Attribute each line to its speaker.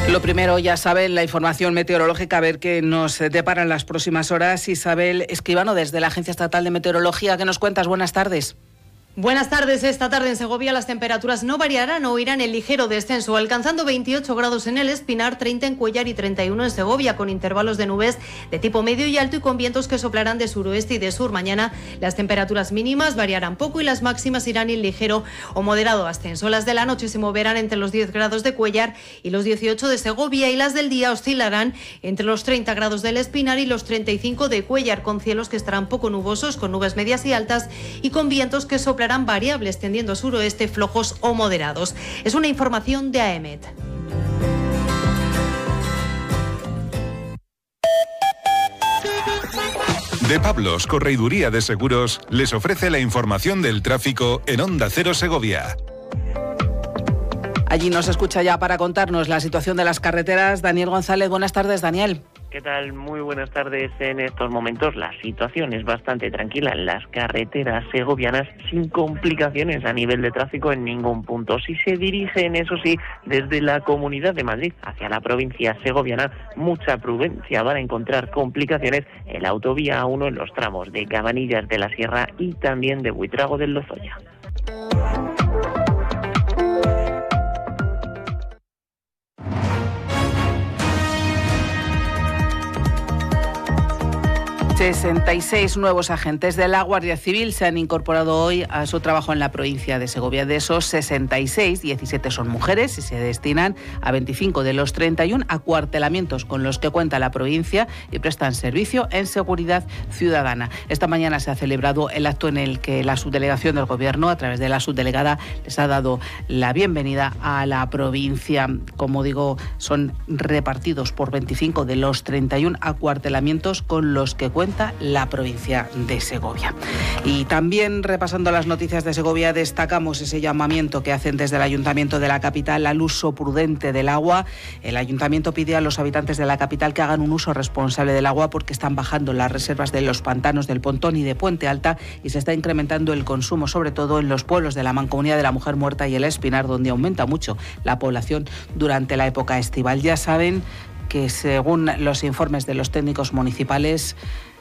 Speaker 1: Lo primero, ya saben, la información meteorológica, a ver qué nos deparan las próximas horas. Isabel Escribano, desde la Agencia Estatal de Meteorología, ¿qué nos cuentas? Buenas tardes.
Speaker 2: Buenas tardes. Esta tarde en Segovia las temperaturas no variarán o irán en ligero descenso, alcanzando 28 grados en El Espinar, 30 en Cuéllar y 31 en Segovia, con intervalos de nubes de tipo medio y alto y con vientos que soplarán de suroeste y de sur. Mañana las temperaturas mínimas variarán poco y las máximas irán en ligero o moderado ascenso. Las de la noche se moverán entre los 10 grados de Cuéllar y los 18 de Segovia, y las del día oscilarán entre los 30 grados del Espinar y los 35 de Cuéllar, con cielos que estarán poco nubosos, con nubes medias y altas y con vientos que soplarán variables tendiendo a suroeste, flojos o moderados. Es una información de AEMET.
Speaker 3: De Pablos, Correiduría de Seguros, les ofrece la información del tráfico en Onda Cero Segovia.
Speaker 1: Allí nos escucha ya para contarnos la situación de las carreteras Daniel González. Buenas tardes, Daniel.
Speaker 4: ¿Qué tal? Muy buenas tardes. En estos momentos la situación es bastante tranquila en las carreteras segovianas, sin complicaciones a nivel de tráfico en ningún punto. Si se dirigen, eso sí, desde la Comunidad de Madrid hacia la provincia segoviana, mucha prudencia. Van a encontrar complicaciones en la autovía A1 en los tramos de Cabanillas de la Sierra y también de Buitrago del Lozoya.
Speaker 1: 66 nuevos agentes de la Guardia Civil se han incorporado hoy a su trabajo en la provincia de Segovia. De esos 66, 17 son mujeres y se destinan a 25 de los 31 acuartelamientos con los que cuenta la provincia y prestan servicio en seguridad ciudadana. Esta mañana se ha celebrado el acto en el que la subdelegación del Gobierno, a través de la subdelegada, les ha dado la bienvenida a la provincia. Como digo, son repartidos por 25 de los 31 acuartelamientos con los que cuenta la provincia de Segovia. Y también, repasando las noticias de Segovia, destacamos ese llamamiento que hacen desde el Ayuntamiento de la capital al uso prudente del agua. El Ayuntamiento pide a los habitantes de la capital que hagan un uso responsable del agua porque están bajando las reservas de los pantanos del Pontón y de Puente Alta y se está incrementando el consumo, sobre todo en los pueblos de la Mancomunidad de la Mujer Muerta y El Espinar, donde aumenta mucho la población durante la época estival. Ya saben que, según los informes de los técnicos municipales,